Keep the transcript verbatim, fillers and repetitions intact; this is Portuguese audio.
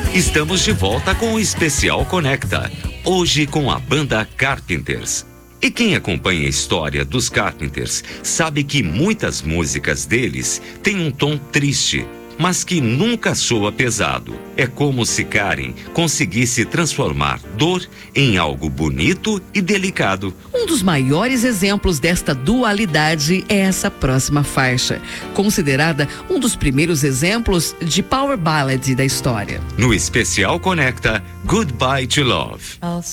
Estamos de volta com o Especial Conecta, hoje com a banda Carpenters. E quem acompanha a história dos Carpenters sabe que muitas músicas deles têm um tom triste, mas que nunca soa pesado. É como se Karen conseguisse transformar dor em algo bonito e delicado. Um dos maiores exemplos desta dualidade é essa próxima faixa, considerada um dos primeiros exemplos de power ballad da história. No Especial Conecta, Goodbye to Love.